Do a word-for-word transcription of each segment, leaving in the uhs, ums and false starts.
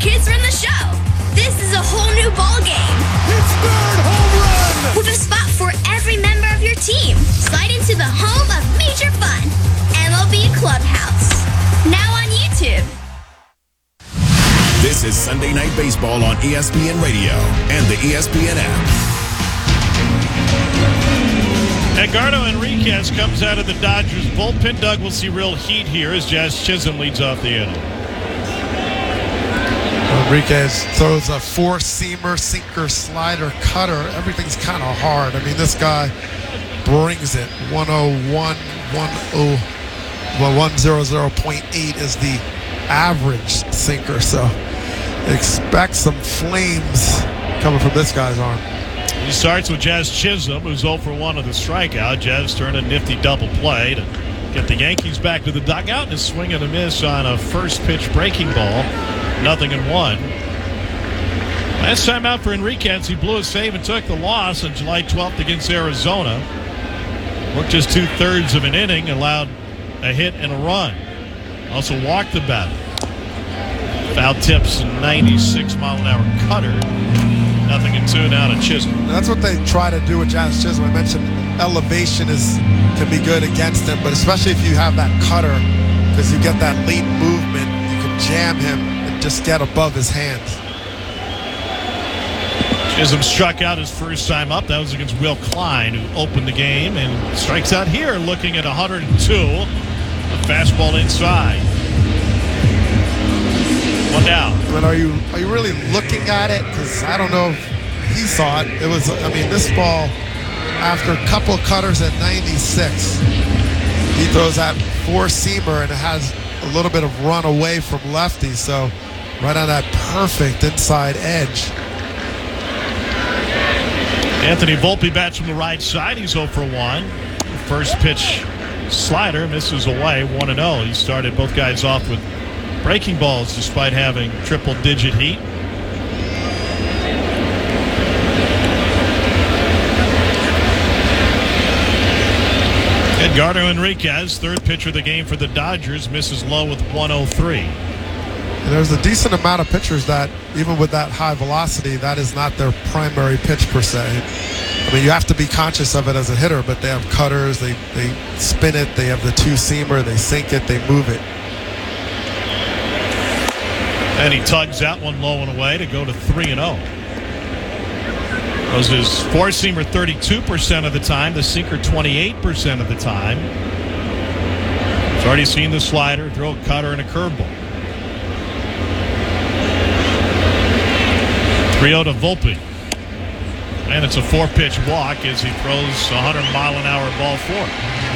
kids run the show. This is a whole new ball game. It's third home run! With a spot for every member of your team. Slide into the home of major fun, M L B Clubhouse. Now on YouTube. This is Sunday Night Baseball on E S P N Radio and the E S P N app. Edgardo Enriquez comes out of the Dodgers bullpen. Doug will see real heat here as Jazz Chisholm leads off the inning. Enriquez throws a four-seamer, sinker, slider, cutter. Everything's kind of hard. I mean, this guy brings it. one oh one, one oh, well, one hundred point eight is the average sinker. So expect some flames coming from this guy's arm. He starts with Jazz Chisholm, who's oh for one of the strikeout. Jazz turned a nifty double play to get the Yankees back to the dugout and a swing and a miss on a first pitch breaking ball. Nothing in one. Last time out for Enriquez, he blew a save and took the loss on July twelfth against Arizona. Worked just two-thirds of an inning, allowed a hit and a run. Also walked the batter. Foul tips and ninety-six mile an hour cutter. Nothing in two now to Chisholm. That's what they try to do with Jazz Chisholm. I mentioned elevation is can be good against him, but especially if you have that cutter, because you get that late movement, you can jam him and just get above his hands. Chisholm struck out his first time up. That was against Will Klein, who opened the game, and strikes out here looking at one hundred two. A fastball inside. One down. But are you are you really looking at it? Because I don't know if he saw it. It was, I mean, this ball, after a couple of cutters at ninety-six, he throws that four-seamer, and it has a little bit of run away from lefty. So right on that perfect inside edge. Anthony Volpe bats from the right side. He's oh for one. First pitch slider misses away, one and oh. He started both guys off with breaking balls despite having triple-digit heat. Edgardo Enriquez, third pitcher of the game for the Dodgers, misses low with one oh three. And there's a decent amount of pitchers that, even with that high velocity, that is not their primary pitch per se. I mean, you have to be conscious of it as a hitter, but they have cutters, they, they spin it, they have the two-seamer, they sink it, they move it. And he tugs that one low and away to go to three and oh. Those his four-seamer thirty-two percent of the time, the sinker twenty-eight percent of the time. He's already seen the slider, throw a cutter, and a curveball. three oh to Volpe. And it's a four-pitch walk as he throws a one hundred mile an hour ball four.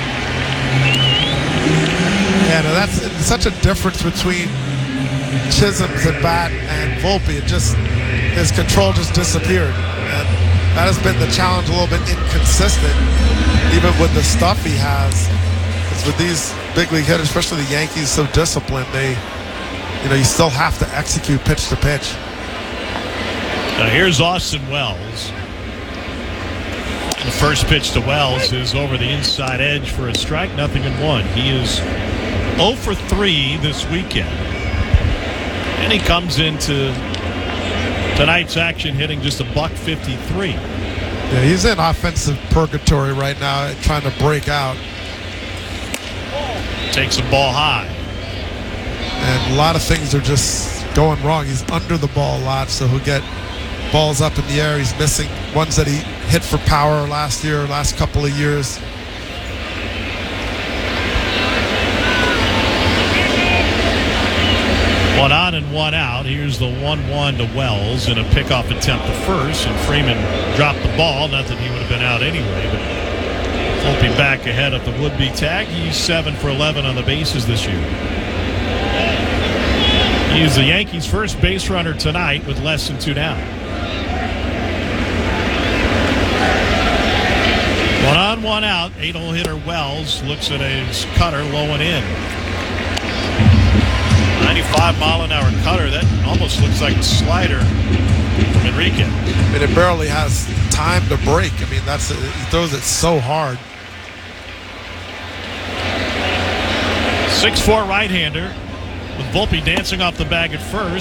Yeah, no, that's such a difference between Chisholm's at bat and Volpe. It just, his control just disappeared. And that has been the challenge, a little bit inconsistent, even with the stuff he has. Because with these big league hitters, especially the Yankees, so disciplined, they, you know, you still have to execute pitch to pitch. Now here's Austin Wells. The first pitch to Wells is over the inside edge for a strike, nothing in one. He is oh for three this weekend. And he comes into tonight's action hitting just a buck fifty-three. Yeah, he's in offensive purgatory right now, trying to break out. Takes a ball high. And a lot of things are just going wrong. He's under the ball a lot, so he'll get balls up in the air. He's missing ones that he hit for power last year, last couple of years. One on and one out. Here's the one one to Wells in a pickoff attempt to first, and Freeman dropped the ball. Not that he would have been out anyway, but Volpe back ahead of the would-be tag. He's seven for eleven on the bases this year. He's the Yankees' first base runner tonight with less than two down. One on, one out. Eight-hole hitter Wells looks at his cutter low and in. ninety-five mile an hour cutter. That almost looks like a slider from Enriquez. I mean, it barely has time to break. I mean, that's he throws it so hard. six four right-hander with Volpe dancing off the bag at first.